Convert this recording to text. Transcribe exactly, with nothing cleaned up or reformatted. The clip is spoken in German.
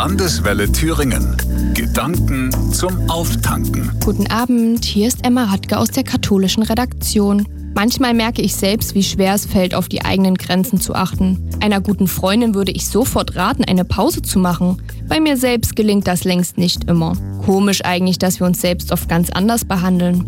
Landeswelle Thüringen. Gedanken zum Auftanken. Guten Abend, hier ist Emma Radke aus der katholischen Redaktion. Manchmal merke ich selbst, wie schwer es fällt, auf die eigenen Grenzen zu achten. Einer guten Freundin würde ich sofort raten, eine Pause zu machen. Bei mir selbst gelingt das längst nicht immer. Komisch eigentlich, dass wir uns selbst oft ganz anders behandeln.